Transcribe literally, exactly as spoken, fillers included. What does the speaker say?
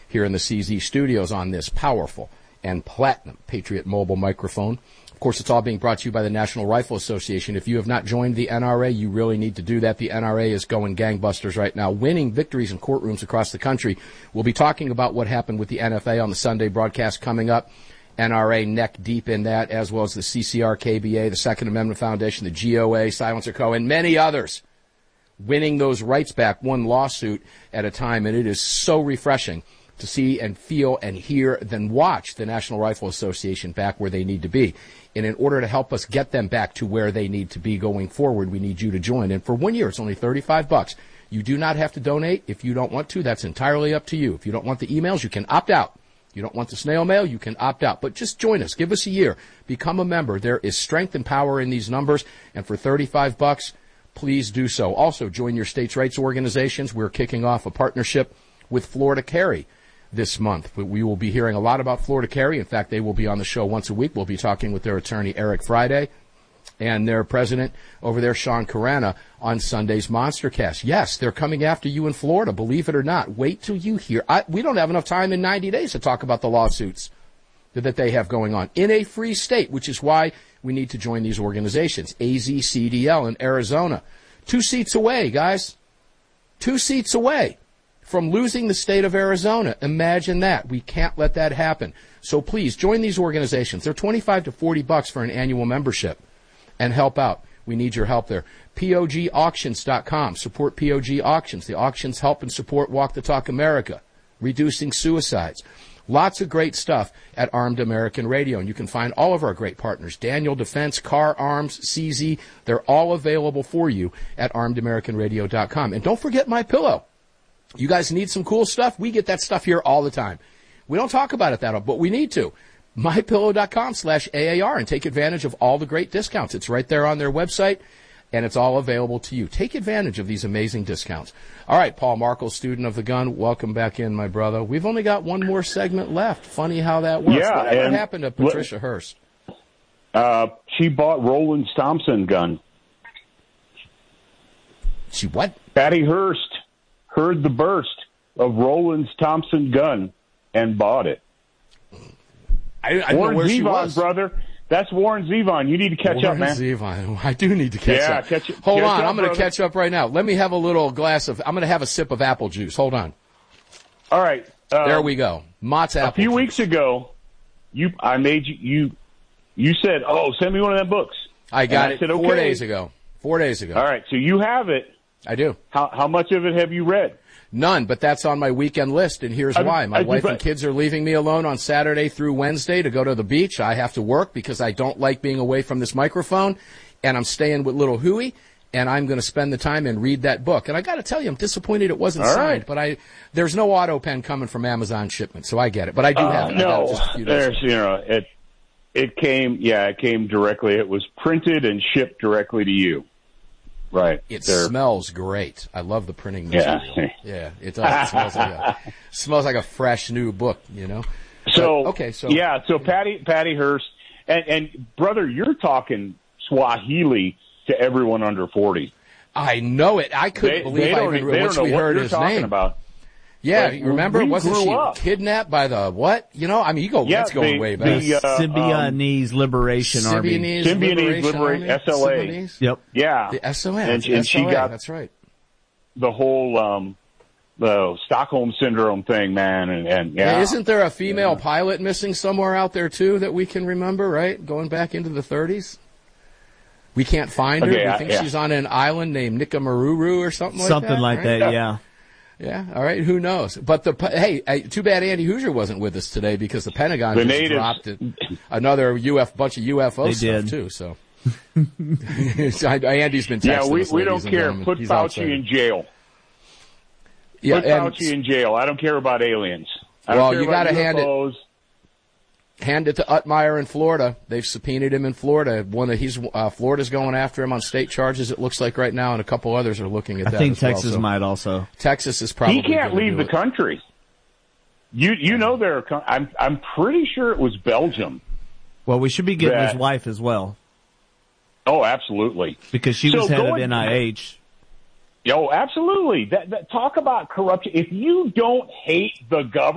here in the C Z studios on this powerful and platinum Patriot Mobile microphone. Of course, it's all being brought to you by the National Rifle Association. If you have not joined the N R A, you really need to do that. The N R A is going gangbusters right now, winning victories in courtrooms across the country. We'll be talking about what happened with the N F A on the Sunday broadcast coming up. N R A neck deep in that, as well as the C C R K B A, the Second Amendment Foundation, the G O A, Silencer Co., and many others winning those rights back one lawsuit at a time. And it is so refreshing to see and feel and hear, then watch the National Rifle Association back where they need to be. And in order to help us get them back to where they need to be going forward, we need you to join. And for one year, it's only thirty-five bucks. You do not have to donate. If you don't want to, that's entirely up to you. If you don't want the emails, you can opt out. You don't want the snail mail, you can opt out. But just join us. Give us a year. Become a member. There is strength and power in these numbers. And for thirty-five bucks, please do so. Also, join your states' rights organizations. We're kicking off a partnership with Florida Carry this month. But we will be hearing a lot about Florida Carry. In fact, they will be on the show once a week. We'll be talking with their attorney, Eric Friday, and their president over there, Sean Carana, on Sunday's Monstercast. Yes, they're coming after you in Florida, believe it or not. Wait till you hear. I, we don't have enough time in ninety days to talk about the lawsuits that they have going on in a free state, which is why we need to join these organizations. A Z C D L in Arizona. Two seats away, guys. Two seats away from losing the state of Arizona. Imagine that. We can't let that happen. So please join these organizations. They're twenty-five to forty bucks for an annual membership, and help out. We need your help there. P O G auctions dot com. Support P O G Auctions. The auctions help and support Walk the Talk America, reducing suicides. Lots of great stuff at Armed American Radio. And you can find all of our great partners, Daniel Defense, Car Arms, C Z. They're all available for you at armed american radio dot com. And don't forget My Pillow. You guys need some cool stuff? We get that stuff here all the time. We don't talk about it that often, but we need to. my pillow dot com slash A A R and take advantage of all the great discounts. It's right there on their website, and it's all available to you. Take advantage of these amazing discounts. All right, Paul Markel, student of the gun, welcome back in, my brother. We've only got one more segment left. Funny how that works. Yeah, Whatever happened to Patricia Hearst? Uh, she bought Roland's Thompson gun. She what? Patty Hearst heard the burst of Roland's Thompson gun and bought it. I, I Warren know where Zevon, she was. brother. That's Warren Zevon. You need to catch Warren up, man. Zevon. I do need to catch yeah, up. Catch, Hold catch on. up, I'm going to brother. catch up right now. Let me have a little glass of, I'm going to have a sip of apple juice. Hold on. All right. Uh, there we go. Mott's apple A few juice. weeks ago, you, I made you, you, you said, oh, send me one of them books. I got and I it said, four okay. days ago. Four days ago. All right. So you have it. I do. How, how much of it have you read? None, but that's on my weekend list, and here's I- why. My I- wife but- and kids are leaving me alone on Saturday through Wednesday to go to the beach. I have to work because I don't like being away from this microphone, and I'm staying with little Huey, and I'm going to spend the time and read that book. And I got to tell you, I'm disappointed it wasn't All signed, right. but I there's no auto pen coming from Amazon shipment, so I get it. But I do Uh, have it. I got no, it just a few days there's, ago. you know, it, it came, yeah, it came directly. It was printed and shipped directly to you. Right. It There. smells great. I love the printing Yeah. material. Yeah, it does. It smells like a smells like a fresh new book, you know. So But, okay, so yeah, so Patty Patty Hearst and, and brother, you're talking Swahili to everyone under forty. I know it. I couldn't They, believe they I don't, even they once don't know we what heard you're his talking name. about. Yeah, But you remember? we Wasn't grew she up. kidnapped by the what? You know, I mean, you go. Yeah, that's going the- way back. the, uh, Symbionese Liberation Army. Symbionese Symbionese Liberation Liberation- Army? S L A. Symbionese? Yep. Yeah, The S O N. and, the and she S O A, got That's right. the whole um, the Stockholm syndrome thing, man, and, and yeah. Hey, isn't there a female pilot missing somewhere out there too that we can remember? Right, going back into the thirties. We can't find her. Okay, we I- think yeah. she's on an island named Nikamaruru or something like Something that. like right? that, yeah. Yeah, all right, who knows? But the hey, hey, too bad Andy Hoosier wasn't with us today because the Pentagon The just natives- dropped it, another U F bunch of U F O They stuff did. too. So Andy's been texting yeah, we us, we ladies don't and care. gentlemen. Put He's Fauci outside. in jail. Yeah, Put and Fauci in jail. I don't care about aliens. I don't Well, care you about gotta hand it- U F Os. hand it to Utmeyer in Florida. They've subpoenaed him in Florida. One of he's uh, Florida's going after him on state charges. It looks like right now, and a couple others are looking at I that. think as well. Texas So might also. Texas is probably He can't gonna leave do the it. country. You you know there are. co- I'm I'm pretty sure it was Belgium. Well, we should be getting That- his wife as well Oh, absolutely. because she So was head of going- N I H. Oh, absolutely. That, that talk about corruption. If you don't hate the government.